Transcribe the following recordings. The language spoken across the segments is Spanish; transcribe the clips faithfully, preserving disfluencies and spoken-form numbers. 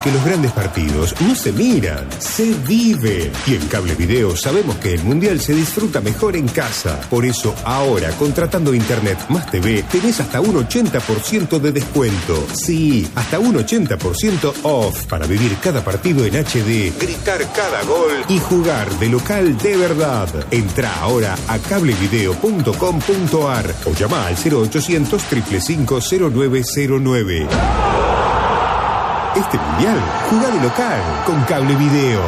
que los grandes partidos no se miran, se viven. Y en Cable Video sabemos que el Mundial se disfruta mejor en casa. Por eso ahora, contratando Internet más T V, tenés hasta un ochenta por ciento de descuento. Sí, hasta un ochenta por ciento off para vivir cada partido en H D, gritar cada gol y jugar de local de verdad. Entrá ahora a cablevideo punto com punto ar o llama al cero ochocientos, cinco cinco cinco, cero nueve cero nueve. Este mundial, jugá de local con Cablevideo.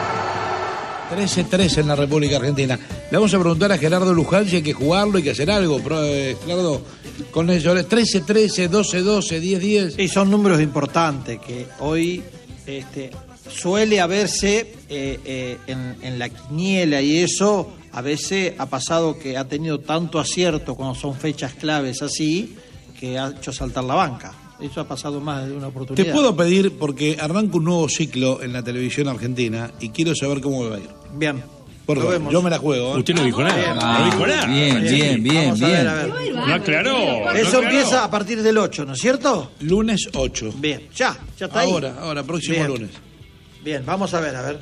trece tres en la República Argentina. Le vamos a preguntar a Gerardo Luján si hay que jugarlo, hay que hacer algo. Pero, eh, Gerardo, con eso, trece trece, doce doce, diez diez. Y son números importantes que hoy este, suele haberse eh, eh, en, en la quiniela y eso, a veces ha pasado que ha tenido tanto acierto cuando son fechas claves así, que ha hecho saltar la banca. Eso ha pasado más de una oportunidad. Te puedo pedir, porque arranca un nuevo ciclo en la televisión argentina y quiero saber cómo va a ir. Bien. Por favor, yo me la juego. ¿eh? Usted no dijo nada. Ah, no dijo nada. Bien, bien, bien, Vamos a bien. ver, a ver. No aclaró. Eso no empieza aclaró. a partir del ocho, ¿no es cierto? Lunes ocho. Bien, ya, ya está ahí. Ahora, ahora, próximo Bien. lunes. Bien, vamos a ver, a ver.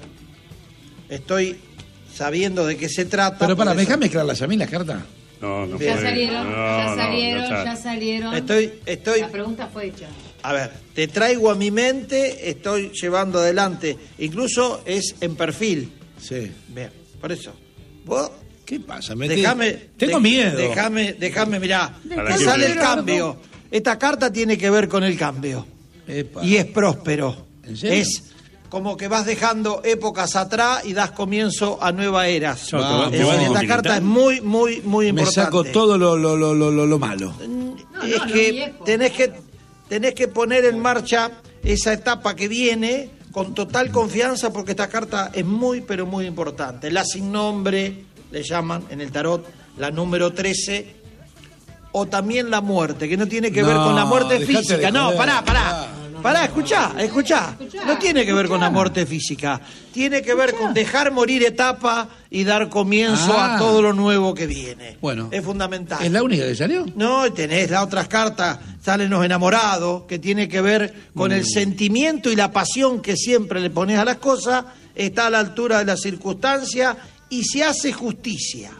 Estoy sabiendo de qué se trata. Pero para, ¿me porque dejas mezclarlas a mí las cartas? No, no Ya puede. salieron, No, ya no, salieron, está. ya salieron. Estoy, estoy, La pregunta fue hecha. a ver, te traigo a mi mente, estoy llevando adelante. Incluso es en perfil. Sí. Bien, por eso. Vos, ¿Qué pasa? Me déjame. Tengo de- miedo. Déjame, déjame, mirá. ¿Para Te qué sale el miedo? cambio. Esta carta tiene que ver con el cambio. Epa. Y es próspero. ¿En serio? Es como que vas dejando épocas atrás y das comienzo a nuevas eras. Chao, te va- te Es- va esta debilitar. carta es muy, muy, muy Me importante. saco todo lo, lo, lo, lo, lo, lo malo. Es no, que viejo. tenés que tenés que poner en marcha esa etapa que viene con total confianza porque esta carta es muy, pero muy importante. La sin nombre, le llaman en el tarot, la número trece, o también la muerte, que no tiene que ver No, con la muerte dejate física. de No, joder. pará, pará. No, Pará, escuchá, escuchá. No tiene que ver con la muerte física. Tiene que ver con dejar morir etapa y dar comienzo Ah. a todo lo nuevo que viene. Bueno. Es fundamental. ¿Es la única que salió? No, y tenés las otras cartas, salen los enamorados, que tiene que ver con el sentimiento y la pasión que siempre le pones a las cosas, está a la altura de la circunstancia y se hace justicia.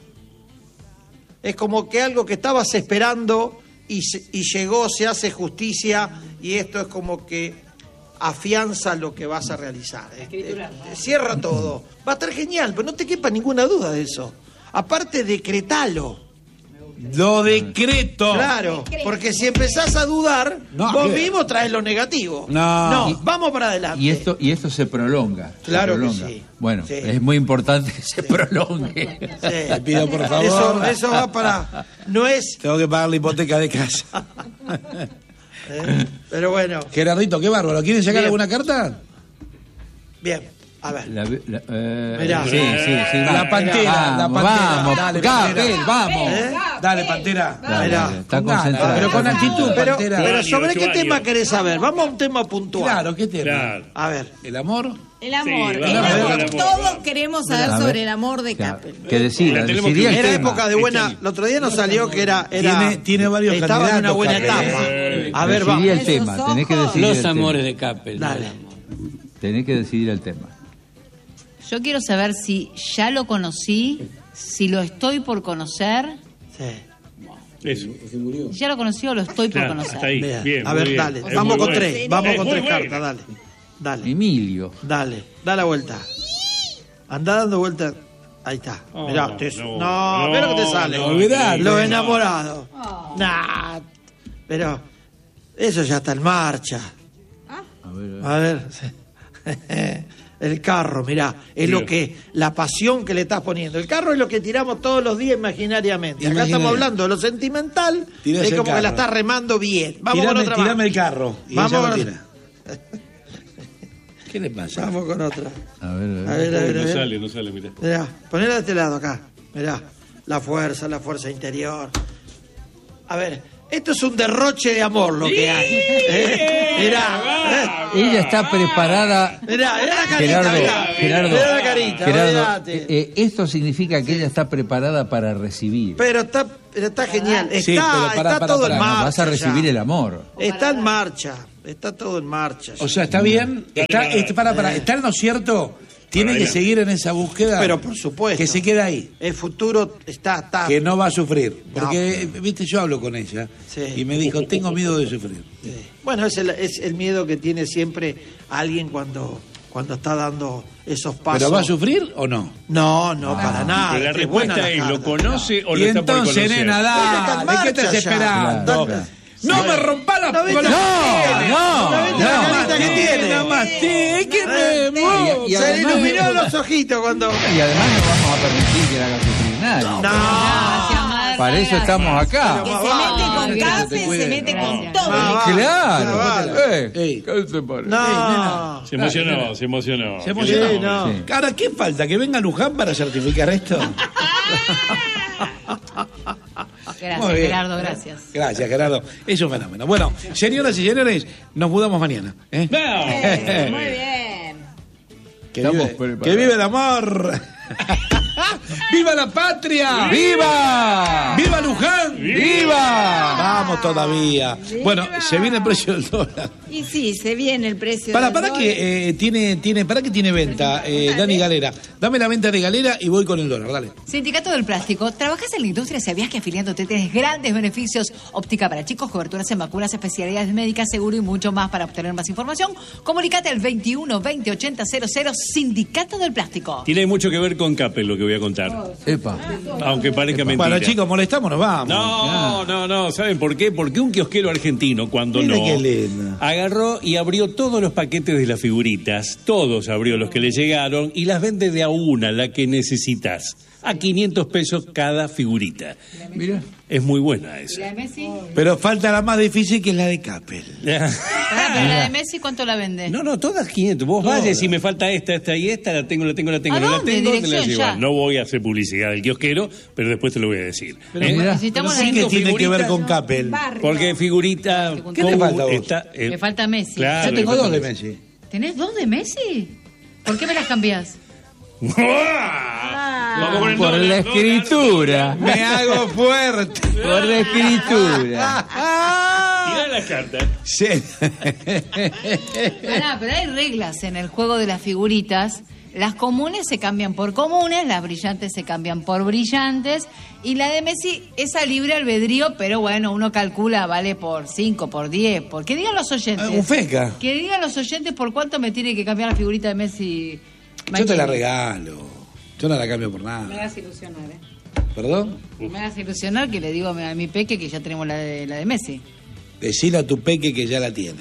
Es como que algo que estabas esperando y, se- y llegó, se hace justicia y esto es como que afianza lo que vas a realizar. Este, cierra todo. Va a estar genial, pero no te quepa ninguna duda de eso. Aparte, decretalo. Lo decreto. Claro, porque si empezás a dudar, No, vos ¿qué? mismo traes lo negativo. No. No, Y- vamos para adelante. Y esto, y esto se prolonga. se Claro que prolonga. sí. Bueno, Sí. es muy importante que se prolongue. Sí. Te pido, por favor. Eso, eso va para... No es... Tengo que pagar la hipoteca de casa. ¿eh? Pero bueno, Gerardito, qué bárbaro. ¿Quieren sacar Bien. alguna carta? bien, a ver. La, la- eh, Mirá. sí, sí, sí. La va. pantera, la Vamos, pantera. vamos. Dale, Gabel, pantera. vamos. ¿Eh? Dale, Pantera. Dale, Mirá. dale, está Con ganas, concentrado. pero con actitud, Pero, Pantera. pero ¿sobre qué Giovanni. tema querés saber? Vamos a un tema puntual. Claro, ¿qué tema? Claro. A ver. ¿El amor? El amor, Sí, el vamos, amor. el amor, Todos vamos. queremos saber A ver. sobre el amor de Claro, Capel. que decida, La tenemos decidía que- el Era tema. época de buena... El otro día nos salió que era... era Tiene- tiene varios estaba en una candidatos, buena Capel, etapa. ¿eh? A ver, Decidí vamos. el tema, Esos tenés que ojos. decidir Los el tema. amores de Capel. Dale. Tenés que decidir el tema. Yo quiero saber si ya lo conocí, si lo estoy por conocer. Sí. Eso. ¿Ya lo conocí o lo estoy por Claro, conocer? hasta ahí. Bien. Bien, a muy ver, bien. dale. Es Vamos muy con bueno. tres. Vamos Es con muy tres bueno. cartas, dale. Dale. Emilio. Dale, da la vuelta. Anda dando vuelta. Ahí está. Oh, Mirá, no, te- no, no, no, mira lo que te sale. no, olvidate. Los no. enamorados. Nah, pero eso ya está en marcha. A ver, A ver. El carro, mirá, es Sí. lo que, la pasión que le estás poniendo. El carro es lo que tiramos todos los días imaginariamente. Acá Imaginaria. estamos hablando de lo sentimental, Tirás es el como que la carro. estás remando bien. Vamos Tirame, con otra más. tirame el carro. Y Vamos ella con lo otra. tira. ¿Qué le pasa? Vamos con otra. a ver, a A ver. ver, a ver, a No ver. sale, no sale, mirá. Mirá, ponela de este lado acá. Mirá, la fuerza, la fuerza interior. A ver, esto es un derroche de amor lo que hay. ¿Eh? Mirá, Ella está preparada. ¿eh? mirá, mirá la carita, Gerardo, mirá. Gerardo, Mirá la carita, Gerardo, olvidate. eh, eh, esto significa que ella está preparada para recibir. Pero está, pero está genial. Está, Sí, pero pará, está pará, todo pará, en no, marcha. Vas a recibir ya. el amor. Está en marcha. Está todo en marcha. O sea, está bien. Está, este, para, para, ¿está en lo cierto? Tiene que seguir en esa búsqueda. Pero por supuesto. Que se quede ahí. El futuro está... está Que no va a sufrir. Porque, No. viste, yo hablo con ella. Sí. Y me dijo, tengo miedo de sufrir. Sí. Bueno, es el, es el miedo que tiene siempre alguien cuando, cuando está dando esos pasos. ¿Pero va a sufrir o no? No, no, para nada. Pero la Qué buena respuesta la es, ¿lo carta. conoce o Y lo está por entonces, conocer? nena, Ella está en dale, ¿qué estás marcha ya. esperando? Claro. No Sí. me rompa la ¿No viste? la- No, ¿no viste la carita que tiene? Nada más, sí, que me muevo. Y Se le además- iluminó los ojitos cuando... Y además no vamos a permitir que la haga sufrir nadie. No. Gracias, Marta, Para eso gracias. estamos acá. Que Más se vale. mete con Que café, te se cuide. mete con Gracias. todo. Más vale. Claro. Más vale. Eh, Ey. ¿qué se parece? No. Se emocionó, se emocionó. Se emocionó. Sí, no. Sí. Ahora, ¿qué falta? ¿Que venga Luján para certificar esto? Gracias, Muy bien. Gerardo, gracias. Gracias, Gerardo. Es un fenómeno. Bueno, señoras y señores, nos mudamos mañana. ¿eh? Eh, Muy bien. Que, Estamos vive, preparados. que vive el amor. ¡Viva la patria! ¡Viva! ¡Viva Luján! ¡Viva! Vamos todavía. Bueno, se viene el precio del dólar. Y sí, se viene el precio. Para, del para dólar. que eh, tiene, tiene, para que tiene venta, eh, Dani Galera. Dame la venta de Galera y voy con el dólar, dale. Sindicato del Plástico. ¿Trabajas en la industria? ¿Sabías que afiliándote tienes grandes beneficios? Óptica para chicos, coberturas en vacunas, especialidades médicas, seguro y mucho más. Para obtener más información, comunícate al veintiuno veinte ochenta cero cero. Sindicato del Plástico. Tiene mucho que ver con Capel lo que voy a contar. Epa. Aunque parezca mentira. Bueno, chicos, molestamos, nos vamos. No, no, no, ¿saben por qué? Porque un kiosquero argentino, cuando Mira no, qué lindo. agarró y abrió todos los paquetes de las figuritas, todos abrió los que le llegaron y las vende de a una, la que necesitas, a quinientos pesos cada figurita. Mira. Es muy buena esa. ¿La de Messi? Pero falta la más difícil, que es la de Capel. Pará, pero la de Messi, ¿cuánto la vende? No, no, todas quinientos. Vos Todas. vayas y me falta esta, esta y esta, la tengo, la tengo, la tengo, ¿A no la dónde? tengo, te la Dirección llevo. ya. No voy a hacer publicidad del kiosquero, pero después te lo voy a decir. Pero ¿eh? mirá, Necesitamos pero sí la- que cinco tiene que ver figuritas. con Capel. Barrio. Porque figurita... ¿Qué te común falta a vos? está, eh, Me falta Messi. Claro, Yo tengo me dos falta de Messi. ¿Tenés dos de Messi? ¿Por qué me las cambiás? Vamos con el Por dólar, la dólar, escritura. Me hago fuerte. Por la escritura. Tirá la carta. Sí. Pará, pero hay reglas en el juego de las figuritas. Las comunes se cambian por comunes, las brillantes se cambian por brillantes. Y la de Messi es a libre albedrío, pero bueno, uno calcula, vale por cinco, por diez. Por... Que digan los oyentes. Ah, un feca. Que digan los oyentes por cuánto me tiene que cambiar la figurita de Messi. Yo te la Mañana. regalo. Yo no la cambio por Me nada. hagas ilusionar, ¿eh? ¿Perdón? Me hagas ilusionar que le digo a mi peque que ya tenemos la de, la de Messi. Decile a tu peque que ya la tiene.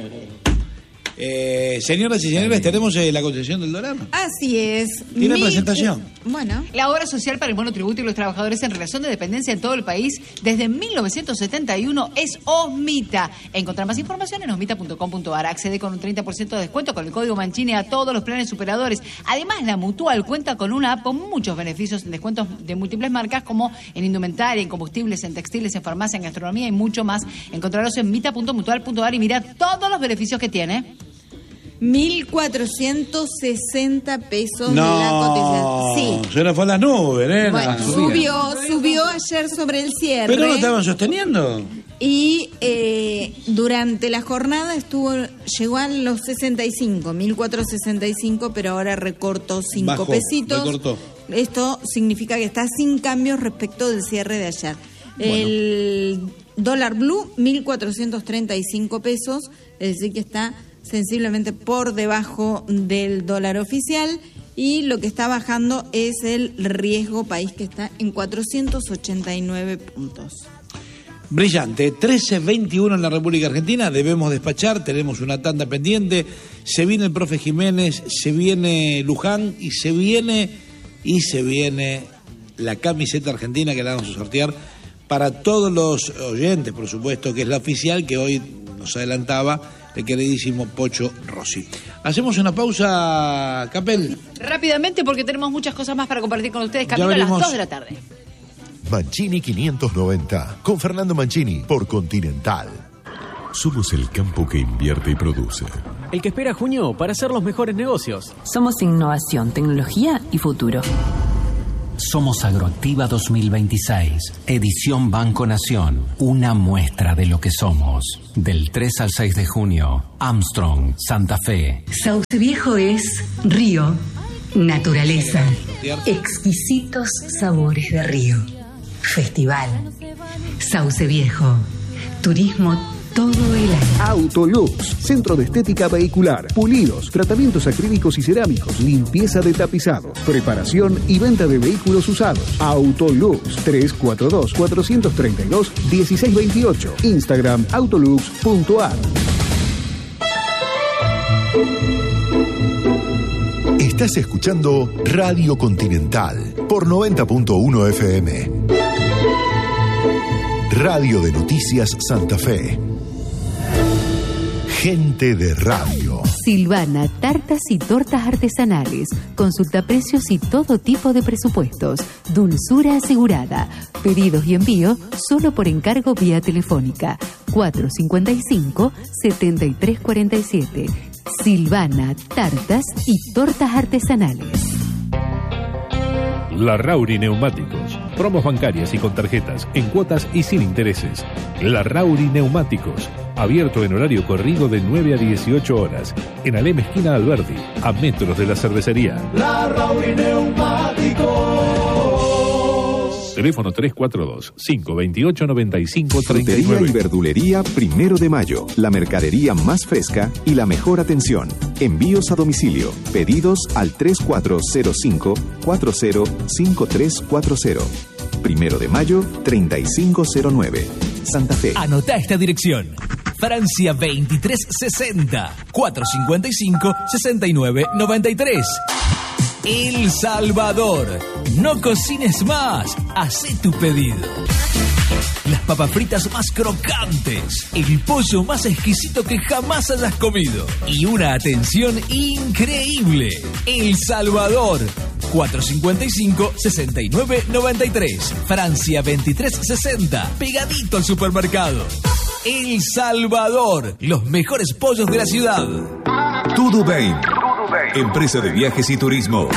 Eh, señoras y señores, tenemos eh, la concesión del dólar. Así es. ¿Tiene Mil- presentación? Bueno. La obra social para el monotributo y los trabajadores en relación de dependencia en todo el país desde mil novecientos setenta y uno es OSMITA. Encontrar más información en osmita punto com punto ar. Accede con un treinta por ciento de descuento con el código Mancini a todos los planes superadores. Además, la Mutual cuenta con una app con muchos beneficios en descuentos de múltiples marcas como en indumentaria, en combustibles, en textiles, en farmacia, en gastronomía y mucho más. Encontrarlos en mita punto mutual punto ar y mira todos los beneficios que tiene. mil cuatrocientos sesenta pesos No, la cotización. Sí. se nos fue a las nubes, nena. Bueno, subió, subió ayer sobre el cierre. Pero lo estaban sosteniendo. Y eh, durante la jornada estuvo llegó a los sesenta y cinco, mil cuatrocientos sesenta y cinco, pero ahora recortó cinco Bajó, pesitos. recortó. Esto significa que está sin cambios respecto del cierre de ayer. El dólar blue, mil cuatrocientos treinta y cinco pesos, es decir que está sensiblemente por debajo del dólar oficial, y lo que está bajando es el riesgo país, que está en cuatrocientos ochenta y nueve puntos. Brillante, trece veintiuno en la República Argentina, debemos despachar, tenemos una tanda pendiente, se viene el profe Jiménez, se viene Luján y se viene, y se viene la camiseta argentina que la vamos a sortear para todos los oyentes, por supuesto, que es la oficial que hoy nos adelantaba el queridísimo Pocho Rossi. Hacemos una pausa, Capel. Rápidamente, porque tenemos muchas cosas más para compartir con ustedes. Ya Camino a las venimos. dos de la tarde. Mancini quinientos noventa, con Fernando Mancini, por Continental. Somos el campo que invierte y produce. El que espera junio para hacer los mejores negocios. Somos innovación, tecnología y futuro. Somos Agroactiva dos mil veintiséis, edición Banco Nación, una muestra de lo que somos. Del tres al seis de junio, Armstrong, Santa Fe. Sauce Viejo es río, naturaleza, exquisitos sabores de río, festival. Sauce Viejo, turismo todo el año. Autolux, centro de estética vehicular, pulidos, tratamientos acrílicos y cerámicos, limpieza de tapizados, preparación y venta de vehículos usados. Autolux, tres cuatro dos, cuatro tres dos, uno seis dos ocho, Instagram autolux punto a r. Estás escuchando Radio Continental por noventa punto uno F M. Radio de Noticias Santa Fe. Gente de radio. Silvana, tartas y tortas artesanales. Consulta precios y todo tipo de presupuestos. Dulzura asegurada. Pedidos y envío solo por encargo vía telefónica. cuatro cinco cinco, siete tres cuatro siete. Silvana, tartas y tortas artesanales. Larrauri Neumáticos. Promos bancarias y con tarjetas, en cuotas y sin intereses. Larrauri Neumáticos. Abierto en horario corrido de nueve a dieciocho horas. En Alem esquina Alberdi, a metros de la cervecería. Larrauri Neumáticos. Teléfono tres cuatro dos, cinco dos ocho, nueve cinco tres nueve. Frutería y verdulería Primero de Mayo. La mercadería más fresca y la mejor atención. Envíos a domicilio. Pedidos al tres cuatro cero cinco, cuatro cero cinco tres cuatro cero. Primero de Mayo, treinta y cinco cero nueve. Santa Fe. Anota esta dirección. Francia veintitrés sesenta, cuatrocientos cincuenta y cinco, sesenta y nueve noventa y tres. El Salvador. No cocines más. Hacé tu pedido. Las papas fritas más crocantes. El pollo más exquisito que jamás hayas comido. Y una atención increíble. El Salvador. cuatrocientos cincuenta y cinco, sesenta y nueve noventa y tres. Francia veintitrés sesenta. Pegadito al supermercado. El Salvador. Los mejores pollos de la ciudad. Tudubain. Empresa de viajes y turismo.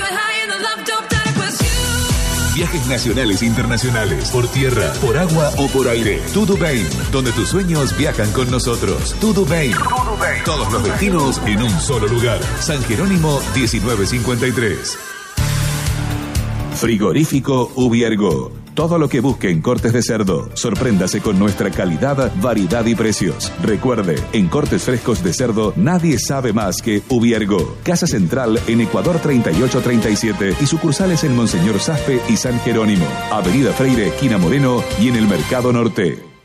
Viajes nacionales e internacionales, por tierra, por agua o por aire. Tudubain, donde tus sueños viajan con nosotros. Tudubain. Todos los destinos en un solo lugar. San Jerónimo diecinueve cincuenta y tres. Frigorífico Ubiergo. Todo lo que busque en cortes de cerdo. Sorpréndase con nuestra calidad, variedad y precios. Recuerde, en cortes frescos de cerdo nadie sabe más que Ubiergo. Casa Central en Ecuador treinta y ocho treinta y siete y sucursales en Monseñor Zafpe y San Jerónimo. Avenida Freire, esquina Moreno y en el Mercado Norte.